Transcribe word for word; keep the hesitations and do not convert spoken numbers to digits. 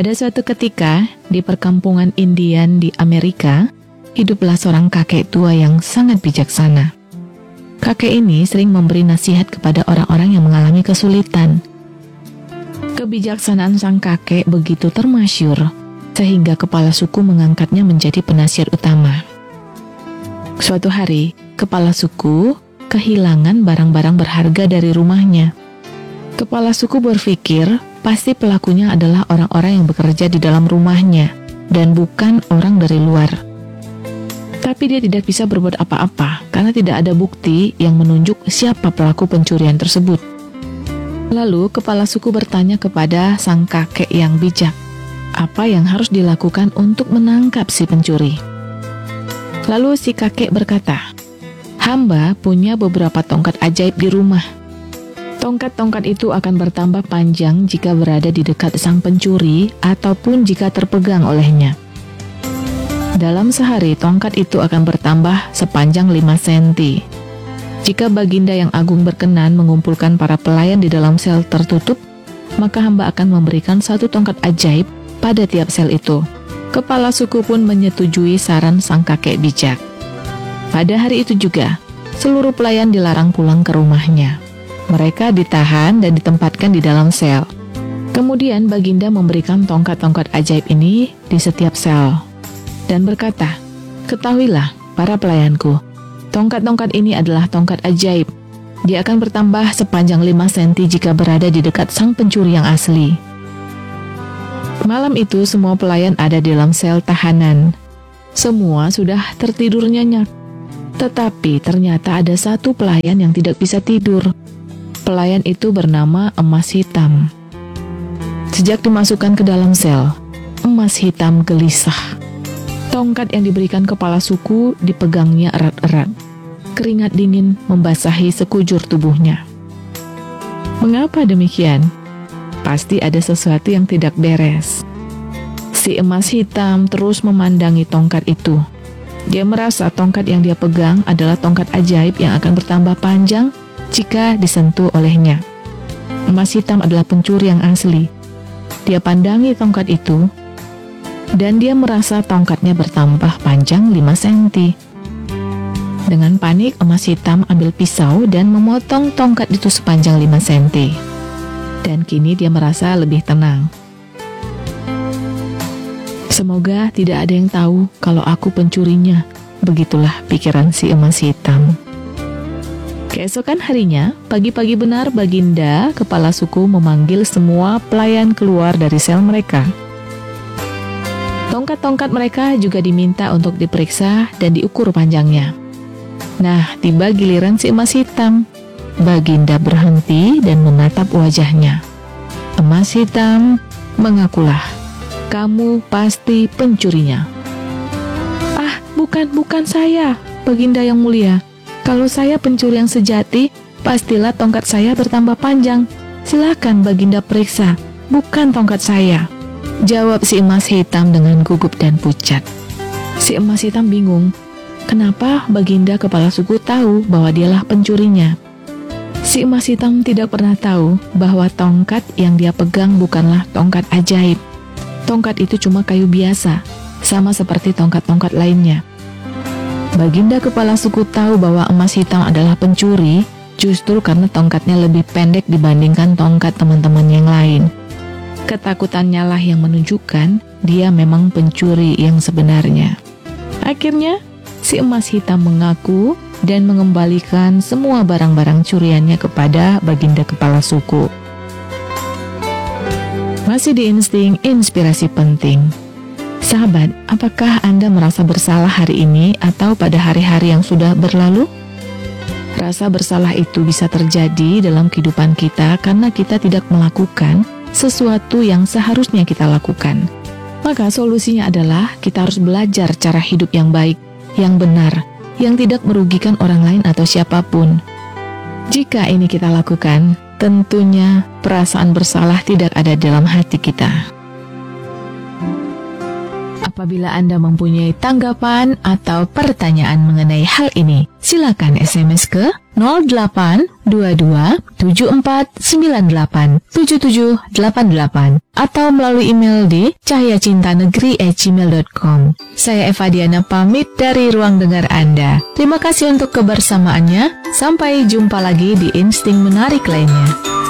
Pada suatu ketika, di perkampungan Indian di Amerika, hiduplah seorang kakek tua yang sangat bijaksana. Kakek ini sering memberi nasihat kepada orang-orang yang mengalami kesulitan. Kebijaksanaan sang kakek begitu termasyur, sehingga kepala suku mengangkatnya menjadi penasihat utama. Suatu hari, kepala suku kehilangan barang-barang berharga dari rumahnya. Kepala suku berpikir, pasti pelakunya adalah orang-orang yang bekerja di dalam rumahnya, dan bukan orang dari luar. Tapi dia tidak bisa berbuat apa-apa, karena tidak ada bukti yang menunjuk siapa pelaku pencurian tersebut. Lalu, kepala suku bertanya kepada sang kakek yang bijak, apa yang harus dilakukan untuk menangkap si pencuri. Lalu si kakek berkata, hamba punya beberapa tongkat ajaib di rumah. Tongkat-tongkat itu akan bertambah panjang jika berada di dekat sang pencuri ataupun jika terpegang olehnya. Dalam sehari, tongkat itu akan bertambah sepanjang lima sentimeter. Jika Baginda yang agung berkenan mengumpulkan para pelayan di dalam sel tertutup, maka hamba akan memberikan satu tongkat ajaib pada tiap sel itu. Kepala suku pun menyetujui saran sang kakek bijak. Pada hari itu juga, seluruh pelayan dilarang pulang ke rumahnya. Mereka ditahan dan ditempatkan di dalam sel. Kemudian Baginda memberikan tongkat-tongkat ajaib ini di setiap sel dan berkata, ketahuilah para pelayanku, tongkat-tongkat ini adalah tongkat ajaib. Dia akan bertambah sepanjang lima sentimeter jika berada di dekat sang pencuri yang asli. Malam itu semua pelayan ada di dalam sel tahanan. Semua sudah tertidur nyenyak. Tetapi ternyata ada satu pelayan yang tidak bisa tidur. Pelayan itu bernama Emas Hitam. Sejak dimasukkan ke dalam sel, Emas Hitam gelisah. Tongkat yang diberikan kepala suku dipegangnya erat-erat. Keringat dingin membasahi sekujur tubuhnya. Mengapa demikian? Pasti ada sesuatu yang tidak beres. Si Emas Hitam terus memandangi tongkat itu. Dia merasa tongkat yang dia pegang adalah tongkat ajaib yang akan bertambah panjang jika disentuh olehnya. Emas Hitam adalah pencuri yang asli. Dia pandangi tongkat itu, dan dia merasa tongkatnya bertambah panjang lima sentimeter. Dengan panik, Emas Hitam ambil pisau dan memotong tongkat itu sepanjang lima sentimeter. Dan kini dia merasa lebih tenang. Semoga tidak ada yang tahu kalau aku pencurinya. Begitulah pikiran si Emas Hitam. Keesokan harinya, pagi-pagi benar Baginda, kepala suku memanggil semua pelayan keluar dari sel mereka. Tongkat-tongkat mereka juga diminta untuk diperiksa dan diukur panjangnya. Nah, tiba giliran si Emas Hitam. Baginda berhenti dan menatap wajahnya. Emas Hitam, mengakulah, kamu pasti pencurinya. Ah, bukan, bukan saya, Baginda yang mulia. Kalau saya pencuri yang sejati, pastilah tongkat saya bertambah panjang. Silakan Baginda periksa, bukan tongkat saya, jawab si Emas Hitam dengan gugup dan pucat. Si Emas Hitam bingung, kenapa Baginda kepala suku tahu bahwa dialah pencurinya. Si Emas Hitam tidak pernah tahu bahwa tongkat yang dia pegang bukanlah tongkat ajaib. Tongkat itu cuma kayu biasa, sama seperti tongkat-tongkat lainnya. Baginda kepala suku tahu bahwa Emas Hitam adalah pencuri justru karena tongkatnya lebih pendek dibandingkan tongkat teman-teman yang lain. Ketakutannya lah yang menunjukkan dia memang pencuri yang sebenarnya. Akhirnya, si Emas Hitam mengaku dan mengembalikan semua barang-barang curiannya kepada Baginda kepala suku. Masih di insting inspirasi penting. Sahabat, apakah Anda merasa bersalah hari ini atau pada hari-hari yang sudah berlalu? Rasa bersalah itu bisa terjadi dalam kehidupan kita karena kita tidak melakukan sesuatu yang seharusnya kita lakukan. Maka solusinya adalah kita harus belajar cara hidup yang baik, yang benar, yang tidak merugikan orang lain atau siapapun. Jika ini kita lakukan, tentunya perasaan bersalah tidak ada dalam hati kita. Apabila Anda mempunyai tanggapan atau pertanyaan mengenai hal ini, silakan S M S ke nol delapan dua dua tujuh empat sembilan delapan tujuh tujuh delapan delapan atau melalui email di cahyacintanegeri at gmail dot com. Saya Eva Diana pamit dari ruang dengar Anda. Terima kasih untuk kebersamaannya. Sampai jumpa lagi di Insting Menarik lainnya.